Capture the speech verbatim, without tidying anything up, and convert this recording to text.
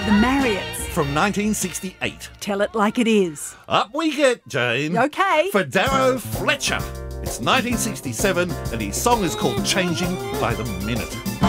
The Marriotts. From nineteen sixty-eight. Tell it like it is. Up we get, Jane. Okay. For Darrow Fletcher. It's nineteen sixty-seven and his song is called Changing by the Minute.